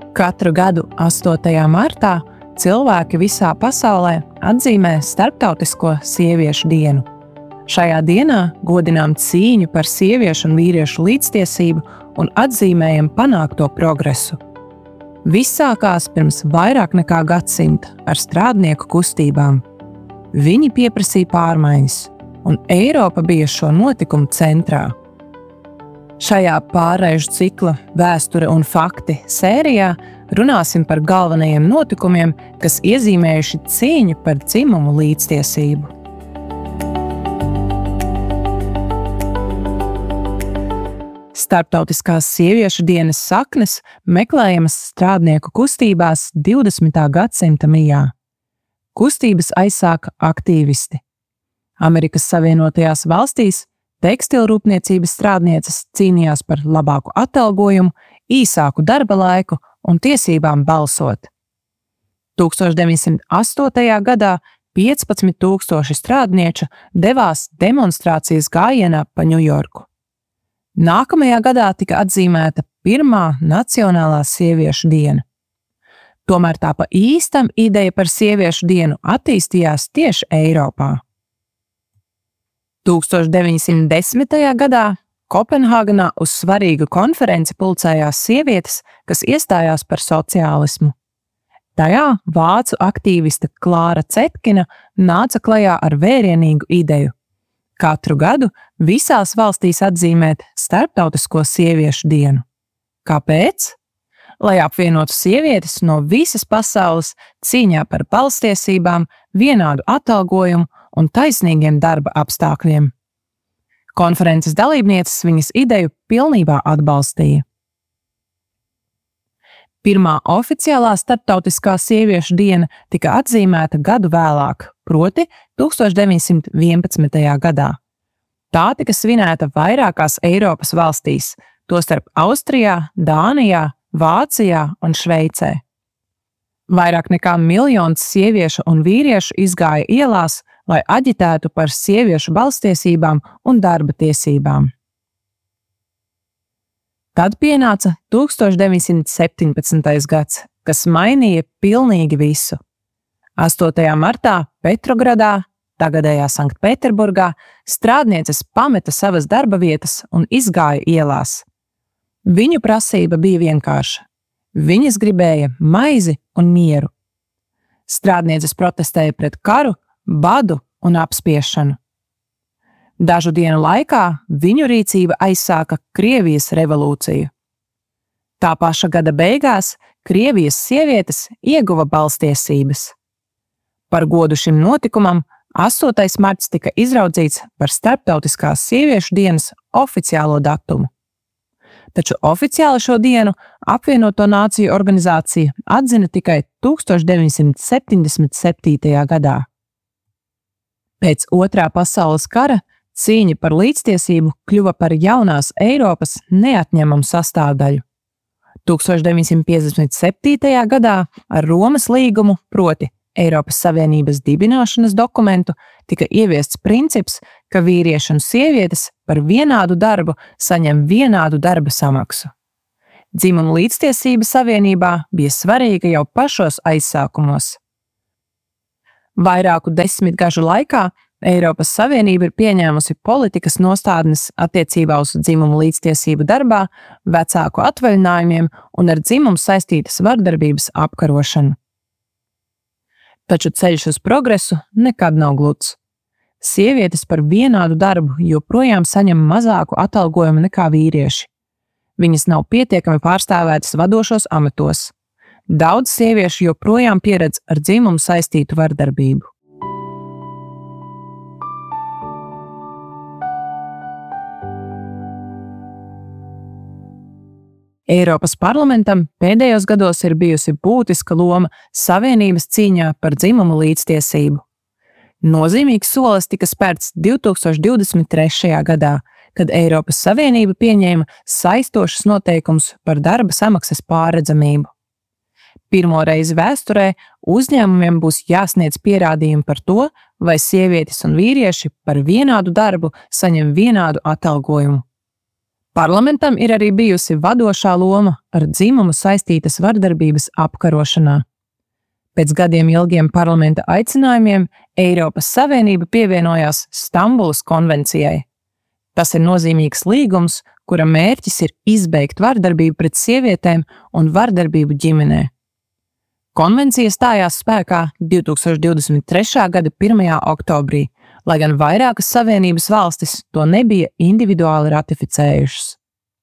Katru gadu 8. martā cilvēki visā pasaulē atzīmē Starptautisko sieviešu dienu. Šajā dienā godinām cīņu par sieviešu un vīriešu līdztiesību un atzīmējam panākto progresu. Viss sākās pirms vairāk nekā gadsimta ar strādnieku kustībām. Viņi pieprasīja pārmaiņas, un Eiropa bija šo notikumu centrā. Šajā pārēžu cikla Vēsture un fakti sērijā runāsim par galvenajiem notikumiem, kas iezīmējuši cīņu par dzimumu līdztiesību. Starptautiskās sieviešu dienas saknes meklējamas strādnieku kustībās 20. gadsimta mijā. Kustības aizsāka aktīvisti. Amerikas Savienotajās valstīs tekstilrūpniecības strādnieces cīnījās par labāku atalgojumu, īsāku darba laiku un tiesībām balsot. 1908. gadā 15,000 strādnieču devās demonstrācijas gājienā pa Ņujorku. Nākamajā gadā tika atzīmēta pirmā Nacionālā sieviešu diena. Tomēr tā pa īstam ideja par sieviešu dienu attīstījās tieši Eiropā. 1910. gadā Kopenhāgenā uz svarīgu konferenci pulcējās sievietes, kas iestājās par sociālismu. Tajā vācu aktīviste Klāra Cetkina nāca klajā ar vērienīgu ideju. Katru gadu visās valstīs atzīmēt Starptautisko sieviešu dienu. Kāpēc? Lai apvienotu sievietes no visas pasaules cīņā par balstiesībām, vienādu atalgojumu un taisnīgiem darba apstākļiem. Konferences dalībnieces viņas ideju pilnībā atbalstīja. Pirmā oficiālā Starptautiskā sieviešu diena tika atzīmēta gadu vēlāk, proti 1911. gadā. Tā tika svinēta vairākās Eiropas valstīs, tostarp Austrijā, Dānijā, Vācijā un Šveicē. Vairāk nekā 1 miljons sieviešu un vīriešu izgāja ielās, lai aģitētu par sieviešu balstiesībām un darba tiesībām. Tad pienāca 1917. gads, kas mainīja pilnīgi visu. 8. martā Petrogradā, tagadējā Sanktpēterburgā, strādnieces pameta savas darba vietas un izgāja ielās. Viņu prasība bija vienkārša. Viņas gribēja maizi un mieru. Strādnieces protestēja pret karu, badu un apspiešanu. Dažu dienu laikā viņu rīcība aizsāka Krievijas revolūciju. Tā paša gada beigās Krievijas sievietes ieguva balstiesības. Par godu šim notikumam 8. marts tika izraudzīts par Starptautiskās sieviešu dienas oficiālo datumu. Taču oficiāli šo dienu Apvienoto Nāciju organizācija atzina tikai 1977. gadā. Pēc Otrā pasaules kara cīņa par līdztiesību kļuva par jaunās Eiropas neatņemamu sastāvdaļu. 1957. gadā ar Romas līgumu, proti Eiropas Savienības dibināšanas dokumentu, tika ieviests princips, ka vīrieši un sievietes par vienādu darbu saņem vienādu darba samaksu. Dzimuma līdztiesība savienībā bija svarīga jau pašos aizsākumos. Vairāku desmitgažu laikā Eiropas Savienība ir pieņēmusi politikas nostādnes attiecībā uz dzimumu līdztiesību darbā, vecāku atvaļinājumiem un ar dzimumu saistītas vardarbības apkarošanu. Taču ceļš uz progresu nekad nav gluds. Sievietes par vienādu darbu joprojām saņem mazāku atalgojumu nekā vīrieši. Viņas nav pietiekami pārstāvētas vadošos amatos. Daudz sieviešu joprojām pieredz ar dzimumu saistītu vardarbību. Eiropas parlamentam pēdējos gados ir bijusi būtiska loma Savienības cīņā par dzimumu līdztiesību. Nozīmīgs solis tika spērts 2023. gadā, kad Eiropas Savienība pieņēma saistošus noteikumus par darba samaksas pārredzamību. Pirmo reizi vēsturē uzņēmumiem būs jāsniedz pierādījumi par to, vai sievietes un vīrieši par vienādu darbu saņem vienādu atalgojumu. Parlamentam ir arī bijusi vadošā loma ar dzimumu saistītas vardarbības apkarošanā. Pēc gadiem ilgiem parlamenta aicinājumiem Eiropas Savienība pievienojās Stambulas konvencijai. Tas ir nozīmīgs līgums, kura mērķis ir izbeigt vardarbību pret sievietēm un vardarbību ģimenē. Konvencija stājās spēkā 2023. gada 1. oktobrī, lai gan vairākas Savienības valstis to nebija individuāli ratificējušas.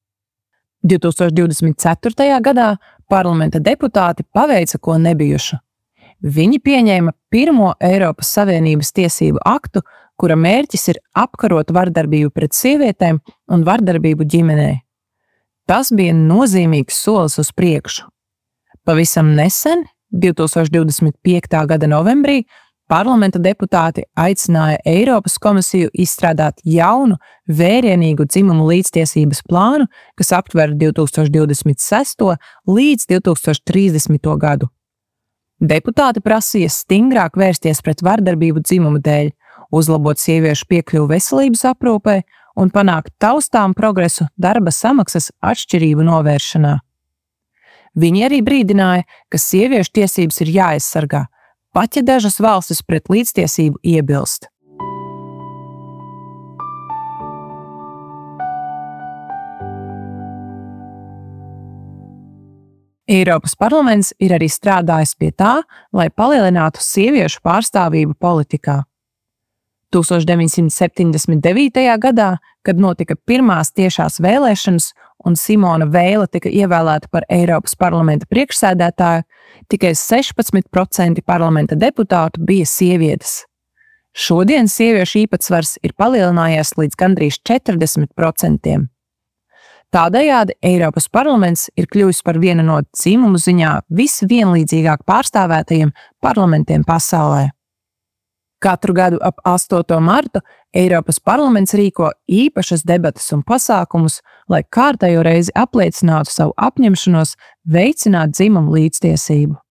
2024. gadā parlamenta deputāti paveica ko nebijušu. Viņi pieņēma pirmo Eiropas Savienības tiesību aktu, kura mērķis ir apkarot vardarbību pret sievietēm un vardarbību ģimenē. Tas bija nozīmīgs solis uz priekšu. Pavisam nesen, 2025. gada novembrī, parlamenta deputāti aicināja Eiropas komisiju izstrādāt jaunu, vērienīgu dzimumu līdztiesības plānu, kas aptver 2026. līdz 2030. gadu. Deputāti prasīja stingrāk vērsties pret vardarbību dzimumu dēļ, uzlabot sieviešu piekļuvi veselības aprūpei un panākt taustām progresu darba samaksas atšķirību novēršanā. Viņi arī brīdināja, ka sieviešu tiesības ir jāaizsargā, pat ja dažas valstis pret līdztiesību iebilst. Eiropas parlaments ir arī strādājis pie tā, lai palielinātu sieviešu pārstāvību politikā. 1979. gadā, kad notika pirmās tiešās vēlēšanas un Simona Veile tika ievēlēta par Eiropas parlamenta priekšsēdētāju, tikai 16% parlamenta deputātu bija sievietes. Šodien sieviešu īpatsvars ir palielinājies līdz gandrīz 40%. Tādējādi Eiropas parlaments ir kļuvis par vienu no dzimumu ziņā visvienlīdzīgāk pārstāvētajiem parlamentiem pasaulē. Katru gadu ap 8. martu Eiropas parlaments rīko īpašas debates un pasākumus, lai kārtējo reizi apliecinātu savu apņemšanos veicināt dzimumu līdztiesību.